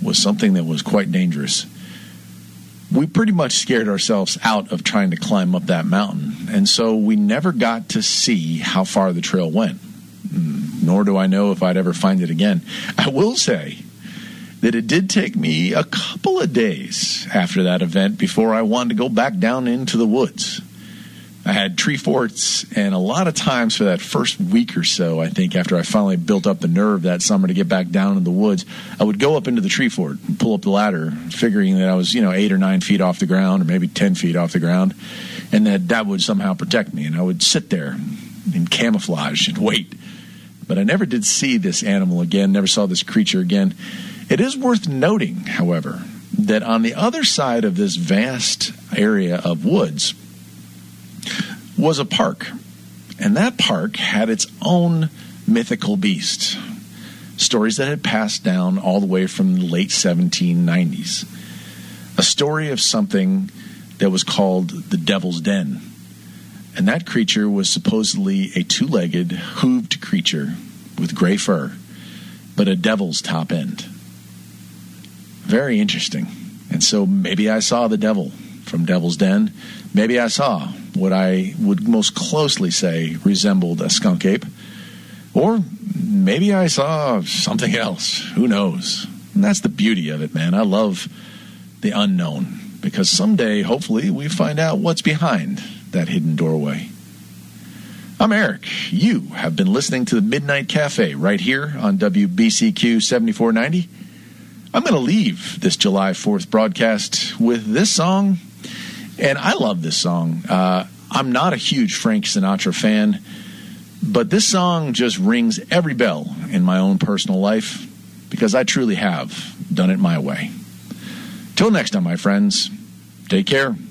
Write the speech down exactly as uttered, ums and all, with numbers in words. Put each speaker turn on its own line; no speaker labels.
was something that was quite dangerous. We pretty much scared ourselves out of trying to climb up that mountain, and so we never got to see how far the trail went, nor do I know if I'd ever find it again. I will say that it did take me a couple of days after that event before I wanted to go back down into the woods. I had tree forts, and a lot of times for that first week or so, I think, after I finally built up the nerve that summer to get back down in the woods, I would go up into the tree fort and pull up the ladder, figuring that I was, you know, eight or nine feet off the ground, or maybe ten feet off the ground, and that that would somehow protect me. And I would sit there in camouflage and wait. But I never did see this animal again, never saw this creature again. It is worth noting, however, that on the other side of this vast area of woods was a park, and that park had its own mythical beast. Stories that had passed down all the way from the late seventeen nineties. A story of something that was called the Devil's Den. And that creature was supposedly a two-legged, hooved creature with gray fur, but a devil's top end. Very interesting. And so maybe I saw the devil from Devil's Den. Maybe I saw what I would most closely say resembled a skunk ape. Or maybe I saw something else. Who knows? And that's the beauty of it, man. I love the unknown, because someday, hopefully, we find out what's behind that hidden doorway. I'm Eric. You have been listening to the Midnight Cafe right here on W B C Q seventy-four ninety. I'm going to leave this July fourth broadcast with this song. And I love this song. Uh, I'm not a huge Frank Sinatra fan, but this song just rings every bell in my own personal life, because I truly have done it my way. Till next time, my friends, take care.